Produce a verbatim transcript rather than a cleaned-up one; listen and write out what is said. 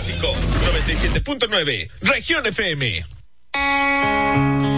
clásico. noventa y siete punto nueve, Región F M.